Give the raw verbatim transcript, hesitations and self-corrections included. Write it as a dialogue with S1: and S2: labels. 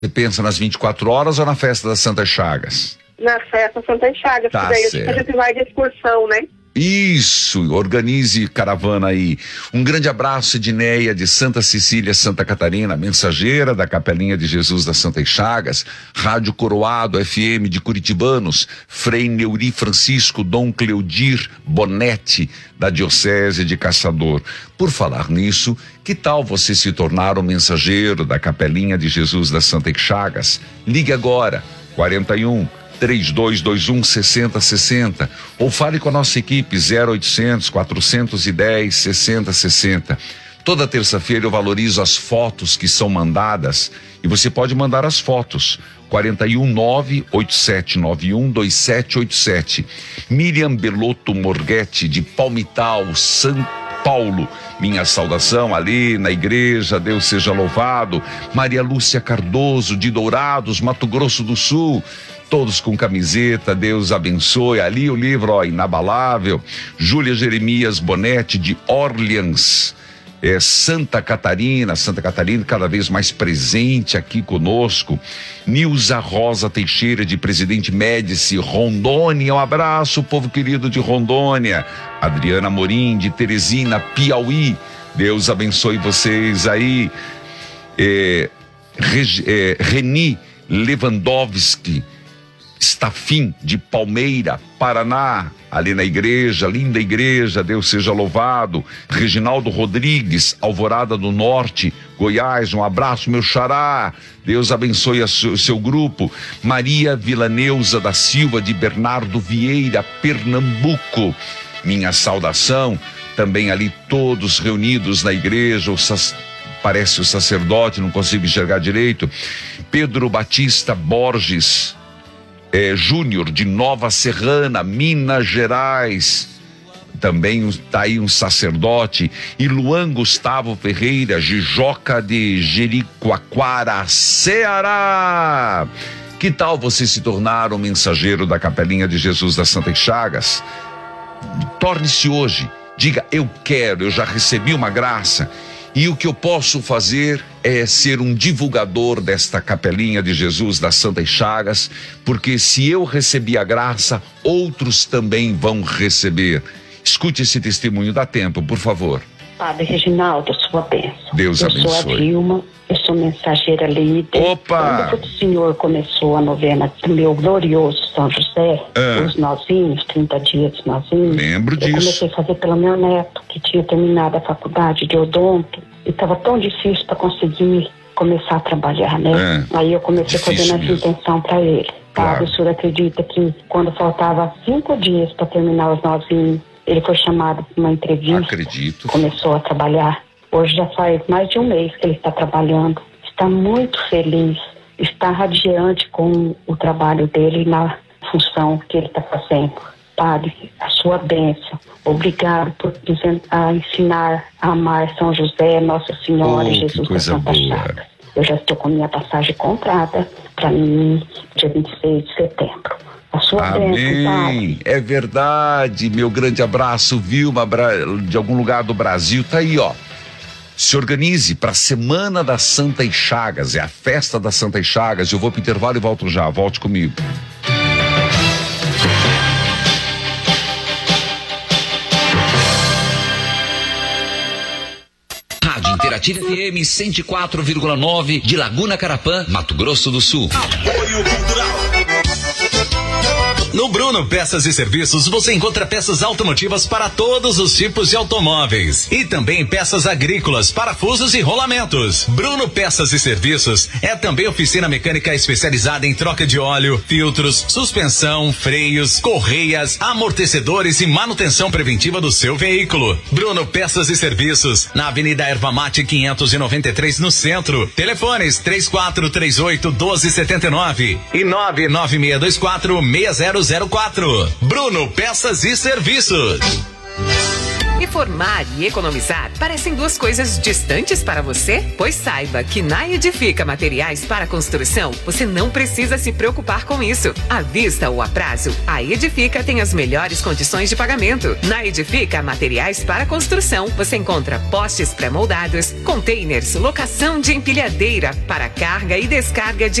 S1: Você pensa nas vinte e quatro horas ou na festa das Santas Chagas?
S2: Na festa Santas Chagas,
S1: tá,
S2: que daí
S1: certo.
S2: a gente vai de excursão, né?
S1: Isso, organize caravana aí. Um grande abraço, Edneia, de Santa Cecília, Santa Catarina, mensageira da Capelinha de Jesus das Santas Chagas, Rádio Coroado F M de Curitibanos, Frei Neuri Francisco Dom Cleudir Bonetti, da Diocese de Caçador. Por falar nisso, que tal você se tornar um mensageiro da Capelinha de Jesus das Santas Chagas? Ligue agora, quarenta e um, três dois dois um, seis zero seis zero, ou fale com a nossa equipe zero oitocentos, quatrocentos e dez, sessenta sessenta. Toda terça-feira eu valorizo as fotos que são mandadas e você pode mandar as fotos. quarenta e um, nove oito sete nove um, dois sete oito sete. Miriam Belotto Morghetti, de Palmital, São Paulo. Minha saudação ali na igreja, Deus seja louvado. Maria Lúcia Cardoso, de Dourados, Mato Grosso do Sul. Todos com camiseta, Deus abençoe. Ali o livro, ó, inabalável. Júlia Jeremias Bonetti, de Orleans, é, Santa Catarina. Santa Catarina cada vez mais presente aqui conosco. Nilza Rosa Teixeira, de Presidente Médici, Rondônia. Um abraço, povo querido de Rondônia. Adriana Morim, de Teresina, Piauí. Deus abençoe vocês aí. É, Reg, é, Reni Lewandowski Stafim, de Palmeira, Paraná, ali na igreja, linda igreja, Deus seja louvado. Reginaldo Rodrigues, Alvorada do Norte, Goiás, um abraço, meu xará, Deus abençoe o seu, seu grupo. Maria Vilaneuza da Silva, de Bernardo Vieira, Pernambuco, minha saudação. Também ali todos reunidos na igreja, o sac... parece o sacerdote, não consigo enxergar direito. Pedro Batista Borges É, Júnior, de Nova Serrana, Minas Gerais, também está aí um sacerdote. E Luan Gustavo Ferreira, Jijoca de Jericoacoara, Ceará. Que tal você se tornar um mensageiro da Capelinha de Jesus das Santas Chagas? Torne-se hoje, diga: eu quero, eu já recebi uma graça. E o que eu posso fazer é ser um divulgador desta Capelinha de Jesus das Santas Chagas, porque se eu recebi a graça, outros também vão receber. Escute esse testemunho, dá tempo, por favor.
S3: Padre Reginaldo, sua bênção.
S1: Deus
S3: eu
S1: abençoe.
S3: Eu sou a Vilma, eu sou mensageira líder.
S1: Opa!
S3: Quando o senhor começou a novena do meu glorioso São José,
S1: ah.
S3: os nozinhos, trinta dias de nozinhos.
S1: Lembro disso.
S3: Eu comecei a fazer pelo meu neto, que tinha terminado a faculdade de odonto, e estava tão difícil para conseguir começar a trabalhar, né?
S1: É.
S3: Aí eu comecei
S1: Difícil
S3: a fazer essa intenção para ele.
S1: Claro.
S3: Padre, o senhor acredita que quando faltava cinco dias para terminar os nozinhos, ele foi chamado para uma entrevista?
S1: Acredito.
S3: Começou a trabalhar. Hoje já faz mais de um mês que ele está trabalhando. Está muito feliz, está radiante com o trabalho dele na função que ele está fazendo. Padre, a sua bênção. Obrigado por a ensinar a amar São José, Nossa Senhora
S1: oh,
S3: e Jesus
S1: das Santas
S3: Chagas. Eu já estou com minha passagem comprada para mim dia vinte e seis de setembro. A sua
S1: Amém.
S3: bênção, Padre.
S1: É verdade, meu grande abraço, Vilma, de algum lugar do Brasil, tá aí, ó. Se organize para a Semana das Santas Chagas, é a festa das Santas Chagas. Eu vou para o intervalo e volto já, volte comigo.
S4: Rádio Interativa F M cento e quatro vírgula nove de Laguna Carapã, Mato Grosso do Sul.
S5: Apoio Cultural. No Bruno Peças e Serviços você encontra peças automotivas para todos os tipos de automóveis e também peças agrícolas, parafusos e rolamentos. Bruno Peças e Serviços é também oficina mecânica especializada em troca de óleo, filtros, suspensão, freios, correias, amortecedores e manutenção preventiva do seu veículo. Bruno Peças e Serviços, na Avenida Erva Mate quinhentos e noventa e três, no centro. Telefones três quatro três oito, um dois sete nove e nove nove seis dois quatro, seis zero zero quatro. Bruno Peças e Serviços.
S6: E Reformar e economizar parecem duas coisas distantes para você? Pois saiba que na Edifica Materiais para Construção você não precisa se preocupar com isso. À vista ou a prazo, a Edifica tem as melhores condições de pagamento. Na Edifica Materiais para Construção você encontra postes pré-moldados, containers, locação de empilhadeira para carga e descarga de